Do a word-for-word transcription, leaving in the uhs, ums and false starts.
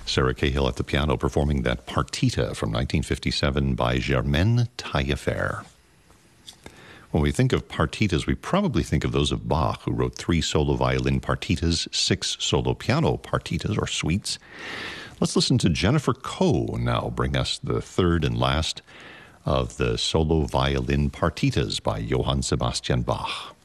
Sarah Cahill at the piano performing that partita from nineteen fifty-seven by Germaine Taillefer. When we think of partitas, we probably think of those of Bach, who wrote three solo violin partitas, six solo piano partitas or suites. Let's listen to Jennifer Koh now bring us the third and last of the solo violin partitas by Johann Sebastian Bach.